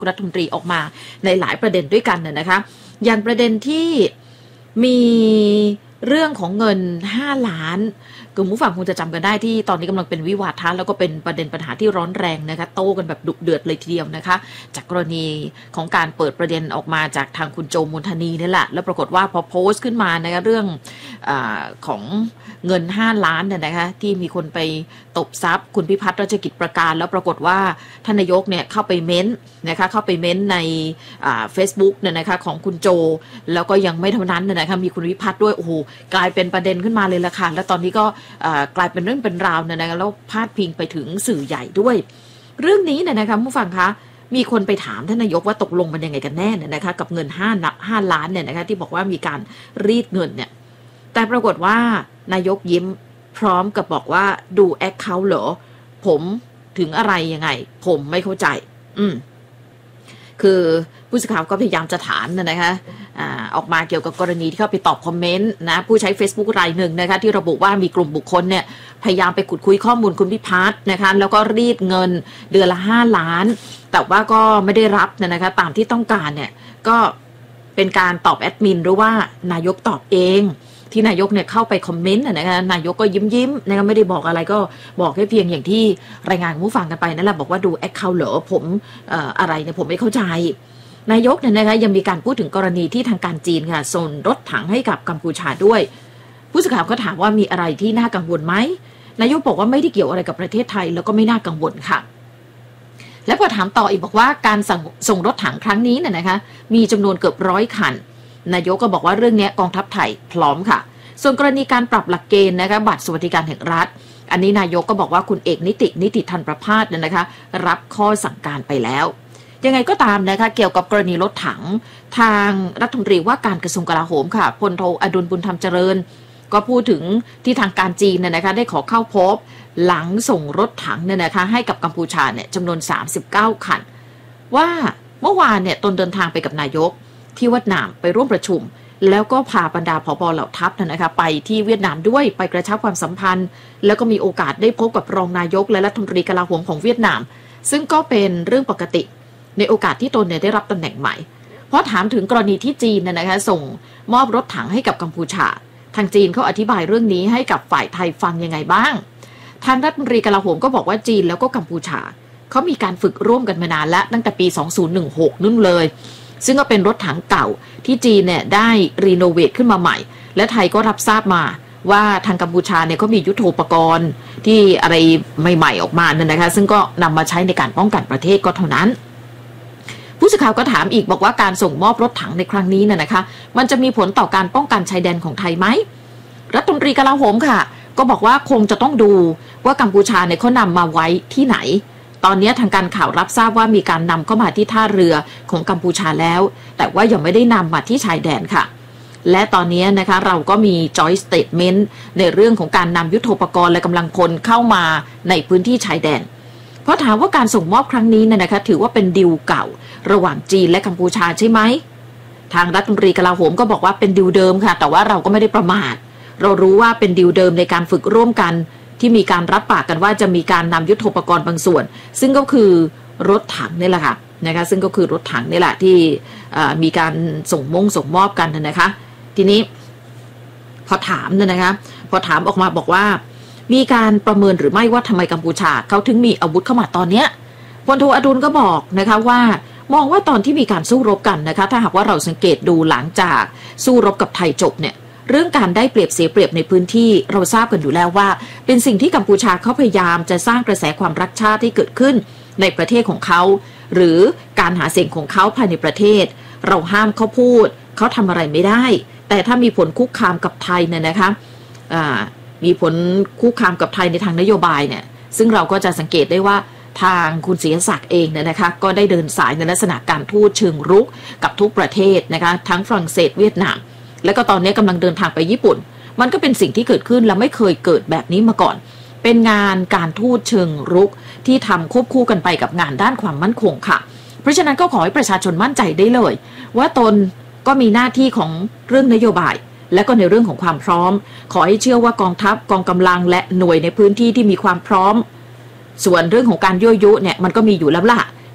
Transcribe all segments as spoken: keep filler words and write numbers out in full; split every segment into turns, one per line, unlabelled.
รัฐมนตรีออกมาในหลายประเด็นด้วยกันน่ะนะคะอย่างประเด็นที่มีเรื่องของเงินห้าล้านกลุ่มผู้ฟังคงจะจำกันได้ที่ตอนนี้กำลังเป็นวิวาทะแล้วก็เป็นประเด็นปัญหาที่ร้อนแรงนะคะโต้กันแบบดุเดือดเลยทีเดียวนะคะจากกรณีของการเปิดประเด็นออกมาจากทางคุณโจมูลธนีนี่แหละแล้วปรากฏว่าพอโพสต์ขึ้นมานะคะเรื่องอ่าของเงินห้าล้านเนี่ยนะคะที่มีคนไปตบทรัพย์คุณพิพัฒน์รัชกิจประการแล้วปรากฏว่าท่านนายกเนี่ยเข้าไปเม้นนะคะเข้าไปเม้นในอ่า Facebook เนี่ยนะคะของคุณโจแล้วก็ยังไม่เท่านั้นนะคะมีคุณพิพัฒน์ด้วยโอ้โหกลายเป็นประเด็นขึ้นมาเลยละค่ะแล้วตอนนี้ก็กลายเป็นเรื่องเป็นราวเนี่ยนะคะแล้วพาดพิงไปถึงสื่อใหญ่ด้วยเรื่องนี้เนี่ยนะคะผู้ฟังคะมีคนไปถามท่านนายกว่าตกลงมันยังไงกันแน่เนี่ยนะคะกับเงินห้าห้าล้านเนี่ยนะคะที่บอกว่ามีการรีดเงินเนี่ยแต่ปรากฏว่านายกยิ้มพร้อมกับบอกว่าดูแอคเคาท์เหรอผมถึงอะไรยังไงผมไม่เข้าใจอืมคือผู้สื่อข่าวก็พยายามจะถามนะคะอ่าออกมาเกี่ยวกับกรณีที่เข้าไปตอบคอมเมนต์นะผู้ใช้ Facebook รายหนึ่งนะคะที่ระบุว่ามีกลุ่มบุคคลเนี่ยพยายามไปขุดคุยข้อมูลคุณพิพัฒน์นะคะแล้วก็รีดเงินเดือนละห้าล้านแต่ว่าก็ไม่ได้รับนะคะตามที่ต้องการเนี่ยก็เป็นการตอบแอดมินหรือว่านายกตอบเองที่นายกเนี่ยเข้าไปคอมเมนต์นะคะนายกก็ยิ้มยิ้มนะคะไม่ได้บอกอะไรก็บอกแค่เพียงอย่างที่รายงานผู้ฟังกันไปนั่นแหละบอกว่าดูแอคเคาท์เหรอผมเอ่ออะไรเนี่ยผมไม่เข้าใจนายกเนี่ยนะคะยังมีการพูดถึงกรณีที่ทางการจีนค่ะส่งรถถังให้กับกัมพูชาด้วยผู้สื่อข่าวก็ถามว่ามีอะไรที่น่ากังวลไหมนายกบอกว่าไม่ได้เกี่ยวอะไรกับประเทศไทยแล้วก็ไม่น่ากังวลค่ะและพอถามต่ออีกบอกว่าการส่งรถถังครั้งนี้เนี่ยนะคะมีจำนวนเกือบร้อยคันนายกก็บอกว่าเรื่องนี้กองทัพไทยพร้อมค่ะส่วนกรณีการปรับหลักเกณฑ์นะคะบัตรสวัสดิการแห่งรัฐอันนี้นายกก็บอกว่าคุณเอกนิตินิติธันประภาสเนี่ยนะคะรับข้อสั่งการไปแล้วยังไงก็ตามนะคะเกี่ยวกับกรณีรถถังทางรัฐมนตรีว่าการกระทรวงกลาโหมค่ะพลโทอดุลบุญธรรมเจริญก็พูดถึงที่ทางการจีนเนี่ยนะคะได้ขอเข้าพบหลังส่งรถถังเนี่ยนะคะให้กับกัมพูชาเนี่ยจำนวนสามสิบเก้าคันว่าเมื่อวานเนี่ยตนเดินทางไปกับนายกที่เวียดนามไปร่วมประชุมแล้วก็พาบรรดาผบ.เหล่าทัพนะคะไปที่เวียดนามด้วยไปกระชับความสัมพันธ์แล้วก็มีโอกาสได้พบกับรองนายกและรัฐมนตรีกลาโหมของเวียดนามซึ่งก็เป็นเรื่องปกติในโอกาสที่ตนเนี่ยได้รับตำแหน่งใหม่เพราะถามถึงกรณีที่จีนนะคะส่งมอบรถถังให้กับกัมพูชาทางจีนเขาอธิบายเรื่องนี้ให้กับฝ่ายไทยฟังยังไงบ้างทางรัฐมนตรีกลาโหมก็บอกว่าจีนแล้วก็กัมพูชาเขามีการฝึกร่วมกันมานานแล้วตั้งแต่ปีสองพันสิบหกนู่นเลยซึ่งก็เป็นรถถังเก่าที่จีนเนี่ยได้รีโนเวทขึ้นมาใหม่และไทยก็รับทราบมาว่าทางกัมพูชาเนี่ยเขามียุทโธปกรณ์ที่อะไรใหม่ๆออกมาเนี่ยนะคะซึ่งก็นำมาใช้ในการป้องกันประเทศก็เท่านั้นผู้สื่อข่าวก็ถามอีกบอกว่าการส่งมอบรถถังในครั้งนี้เนี่ยนะคะมันจะมีผลต่อการป้องกันชายแดนของไทยไหมรัฐมนตรีกลาโหมค่ะก็บอกว่าคงจะต้องดูว่ากัมพูชาเนี่ยเขานำมาไว้ที่ไหนตอนนี้ทางการข่าวรับทราบว่ามีการนำเข้ามาที่ท่าเรือของกัมพูชาแล้วแต่ว่ายังไม่ได้นำมาที่ชายแดนค่ะและตอนนี้นะคะเราก็มี joint statement ในเรื่องของการนำยุทโธปกรณ์และกำลังพลเข้ามาในพื้นที่ชายแดนเพราะถามว่าการส่งมอบครั้งนี้เนี่ยนะคะถือว่าเป็นดีลเก่าระหว่างจีนและกัมพูชาใช่ไหมทางรัฐมนตรีกลาโหมก็บอกว่าเป็นดีลเดิมค่ะแต่ว่าเราก็ไม่ได้ประมาทเรารู้ว่าเป็นดีลเดิมในการฝึกร่วมกันที่มีการรับปากกันว่าจะมีการนำยุทโธปกรณ์บางส่วนซึ่งก็คือรถถังนี่แหละค่ะนะคะซึ่งก็คือรถถังนี่แหละที่มีการส่งมงส่งมอบกันนะคะทีนี้พอถามเนี่ยนะคะพอถามออกมาบอกว่ามีการประเมินหรือไม่ว่าทำไมกัมพูชาเขาถึงมีอาวุธเข้ามาตอนเนี้ยพลโทอดุลก็บอกนะคะว่ามองว่าตอนที่มีการสู้รบกันนะคะถ้าหากว่าเราสังเกตดูหลังจากสู้รบกับไทยจบเนี่ยเรื่องการได้เปรียบเสียเปรียบในพื้นที่เราทราบกันอยู่แล้วว่าเป็นสิ่งที่กัมพูชาเขาพยายามจะสร้างกระแสความรักชาติที่เกิดขึ้นในประเทศของเขาหรือการหาเสียงของเขาภายในประเทศเราห้ามเขาพูดเขาทำอะไรไม่ได้แต่ถ้ามีผลคุกคามกับไทยเนี่ยนะคะมีผลคุกคามกับไทยในทางนโยบายเนี่ยซึ่งเราก็จะสังเกตได้ว่าทางคุณศรีศักดิ์เองเนี่ยนะคะก็ได้เดินสายในลักษณะการทูตเชิงรุกกับทุกประเทศนะคะทั้งฝรั่งเศสเวียดนามแล้วก็ตอนนี้กำลังเดินทางไปญี่ปุ่นมันก็เป็นสิ่งที่เกิดขึ้นและไม่เคยเกิดแบบนี้มาก่อนเป็นงานการทูตเชิงรุกที่ทำควบคู่กันไปกับงานด้านความมั่นคงค่ะเพราะฉะนั้นก็ขอให้ประชาชนมั่นใจได้เลยว่าตนก็มีหน้าที่ของเรื่องนโยบายและก็ในเรื่องของความพร้อมขอให้เชื่อว่ากองทัพกองกำลังและหน่วยในพื้นที่ที่มีความพร้อมส่วนเรื่องของการยั่วยุเนี่ยมันก็มีอยู่แล้วล่ะ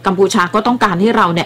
กัมพูชาก็ต้องการให้เราเนี่ย